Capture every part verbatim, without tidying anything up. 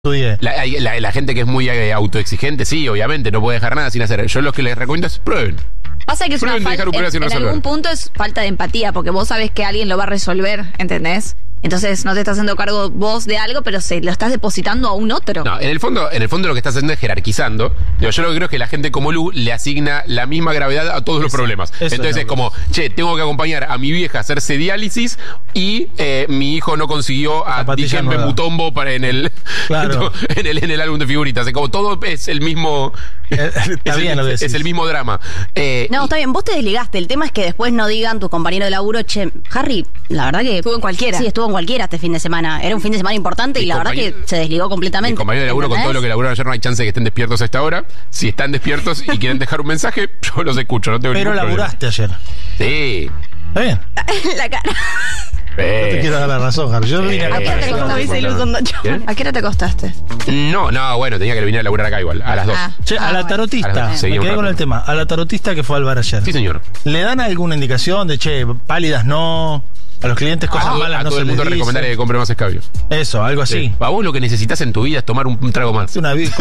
estudié. La, la, la gente que es muy eh, autoexigente, sí, obviamente, no puede dejar nada sin hacer. Yo lo que les recomiendo es prueben. Pasa que es una falta, en, en algún punto es falta de empatía, porque vos sabés que alguien lo va a resolver, ¿entendés? Entonces no te estás haciendo cargo vos de algo, pero se lo estás depositando a un otro. No, en el fondo, en el fondo lo que estás haciendo es jerarquizando. Yo lo que creo es que la gente como Lu le asigna la misma gravedad a todos eso, los problemas. Entonces es como, che, tengo que acompañar a mi vieja a hacerse diálisis y eh, mi hijo no consiguió a Dikembe Mutombo para en el, claro. en el en el álbum de figuritas. Es como todo es el mismo. Está es, bien el, lo que es el mismo drama. Eh, no, y, está bien, vos te desligaste. El tema es que después no digan tus compañeros de laburo, che, Harry, la verdad que estuvo en cualquiera. Sí, estuvo en cualquiera este fin de semana. Era un fin de semana importante y la verdad que se desligó completamente. Mi compañero de laburo, ¿entendés? Con todo lo que laburaron ayer, no hay chance de que estén despiertos a esta hora. Si están despiertos y quieren dejar un mensaje, yo los escucho. No tengo Pero laburaste problema. ayer. Sí. ¿Está bien? La cara. Eh. No te quiero dar la razón, Harry. Yo vine ¿A qué hora te acostaste? ¿A qué hora te acostaste? No, no, bueno, tenía que venir a laburar acá igual, a las dos. Ah. Che, a ah, la tarotista, bueno. a me quedé con el tema. A la tarotista que fue al bar ayer. Sí, señor. ¿Le dan alguna indicación de, che, pálidas no? A los clientes cosas ah, malas a no todo se el mundo recomendarle que compre más escabio. Eso, algo así. Sí. A vos lo que necesitas en tu vida es tomar un, un trago más. Una vida.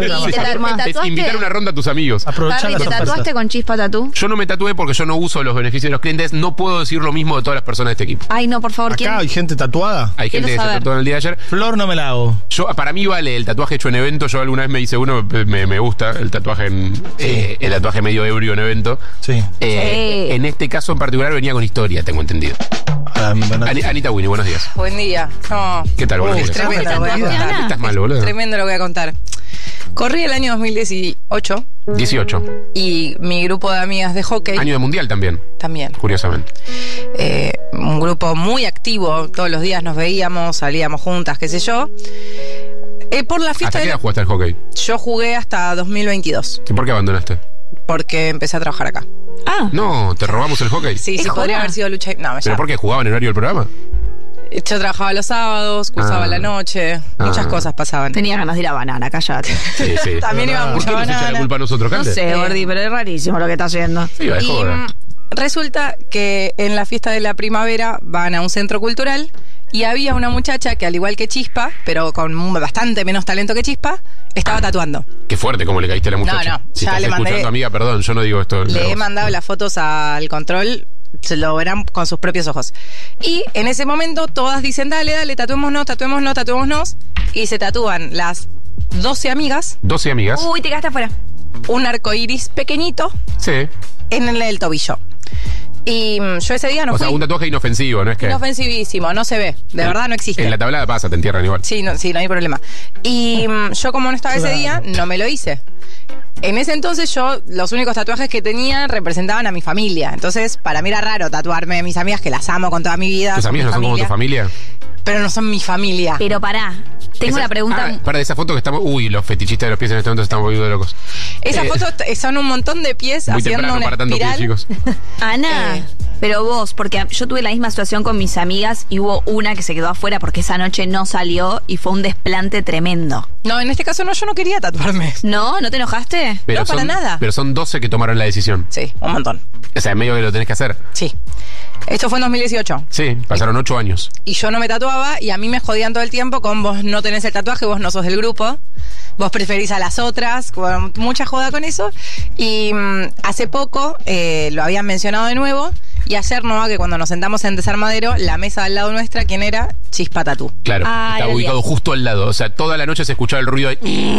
Es invitar una ronda a tus amigos. Aprovechar las ¿Te tatuaste con Chispa Tatú? Yo no me tatué porque yo no uso los beneficios de los clientes. No puedo decir lo mismo de todas las personas de este equipo. Ay, no, por favor. Acá ¿quién? hay gente tatuada. Hay gente que se tatuó en el día de ayer. Flor no me la hago. Yo, para mí vale el tatuaje hecho en evento. Yo alguna vez me hice uno, me, me gusta el tatuaje en sí. eh, el tatuaje medio ebrio en evento. Sí. Eh, sí. En este caso en particular venía con historia, tengo entendido. Um, An Anita Winnie, buenos días. Buen día. No. ¿Qué tal? Buenos uh, días. Tremendo lo voy a contar. Estás mal, boludo. Tremendo lo voy a contar. Corrí el año dos mil dieciocho. dieciocho. Y mi grupo de amigas de hockey. Año de mundial también. También. Curiosamente. Eh, un grupo muy activo. Todos los días nos veíamos, salíamos juntas, qué sé yo. Eh, por la fiesta. ¿Hasta qué edad de... jugaste al hockey? Yo jugué hasta dos mil veintidós. ¿Y por qué abandonaste? Porque empecé a trabajar acá. Ah. No, ¿te robamos el hockey? Sí, sí, podría haber sido lucha. No, me ¿Pero por qué? ¿Jugaba en el horario del programa? Yo trabajaba los sábados, cursaba ah. la noche, ah. muchas cosas pasaban. Tenía ganas de ir a Banana, cállate. Sí, sí. También no, íbamos no. a Banana. ¿Por qué nos echa la culpa a nosotros, Cande? No sé, Gordi, pero es rarísimo lo que está haciendo. Sí, va, es y joda. Resulta que en la fiesta de la primavera van a un centro cultural y había una muchacha que, al igual que Chispa, pero con bastante menos talento que Chispa, estaba ah. tatuando. Qué fuerte cómo le caíste a la muchacha. No, no, si ya estás le mandé, escuchando, amiga, perdón, yo no digo esto. Le he mandado las fotos al control. Se lo verán con sus propios ojos. Y en ese momento todas dicen, dale, dale, tatuémonos, tatuémonos, tatuémonos. Y se tatúan las doce amigas. doce amigas. Uy, te quedaste afuera. Un arco iris pequeñito. Sí. En el, el tobillo. Y yo ese día no o fui. O sea, un tatuaje inofensivo, ¿no es que? Inofensivísimo, no se ve. De en, verdad no existe. En la tablada pasa, te entierran igual. Sí, no, sí, no hay problema. Y yo, como no estaba ese día, no me lo hice. En ese entonces yo, los únicos tatuajes que tenía representaban a mi familia. Entonces, para mí era raro tatuarme a mis amigas, que las amo con toda mi vida. ¿Tus amigas no son como tu familia? Pero no son mi familia. Pero pará, tengo esa, una pregunta. Ah, para esa foto que estamos... Uy, los fetichistas de los pies en este momento se están volviendo locos. Esas eh, fotos son un montón de pies muy haciendo una para tanto espiral. Pie, chicos. Ana, eh. pero vos, porque yo tuve la misma situación con mis amigas y hubo una que se quedó afuera porque esa noche no salió y fue un desplante tremendo. No, en este caso no, yo no quería tatuarme. ¿No? ¿No te enojaste? Pero no, son, para nada. Pero son doce que tomaron la decisión. Sí, un montón. O sea, en medio que lo tenés que hacer. Sí. Esto fue en dos mil dieciocho. Sí, pasaron ocho años. Y yo no me tatuaba y a mí me jodían todo el tiempo con vos no tenés el tatuaje, vos no sos del grupo, vos preferís a las otras, con mucha joda con eso. Y mmm, hace poco eh, lo habían mencionado de nuevo. Y ayer, Nova, que cuando nos sentamos en Desarmadero, la mesa al lado nuestra, ¿quién era? Chispa Tatú. Claro, ah, estaba ubicado bien. Justo al lado. O sea, toda la noche se escuchaba el ruido de...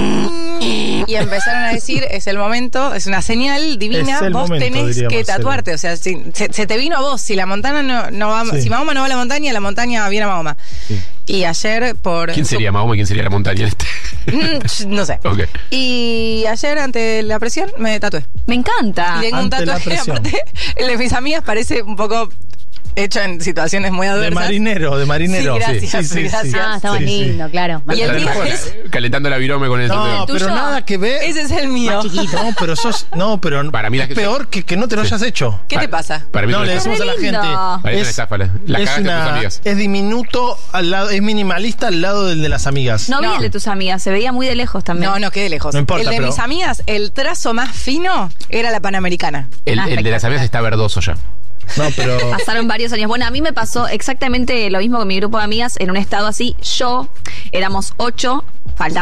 Y empezaron a decir, es el momento, es una señal divina, vos momento, tenés que tatuarte. O sea, si, se, se te vino a vos. Si la montaña no, no va... Sí. Si Mahoma no va a la montaña, la montaña viene a Mahoma. Sí. Y ayer por... ¿Quién sería Mahoma y quién sería la montaña? No sé. Okay. Y ayer, ante la presión, me tatué. Me encanta. Y tengo un tatuaje, aparte, el de mis amigas parece un poco hecho en situaciones muy adversas. De marinero, de marinero. Sí, gracias, sí, sí, gracias. Sí, ah, estaba sí, lindo, sí. claro. Y el mío es... Calentando la virome con el... No, pero nada que ver. Ese es el mío. Más chiquito. No, pero sos... No, pero para mí es que peor que, que no te lo hayas hecho. ¿Qué para, te pasa? Para mí no, le decimos a la gente... Para es, estafa, la es, una, es diminuto, al lado, es minimalista al lado del de las amigas. No, no vi el de tus amigas, se veía muy de lejos también. No, no, qué de lejos. No importa, el de pero... mis amigas, el trazo más fino era la Panamericana. El, ah, el de las amigas está verdoso ya. No, pero... Pasaron varios años. Bueno, a mí me pasó exactamente lo mismo con mi grupo de amigas en un estado así. Yo, éramos ocho, faltaba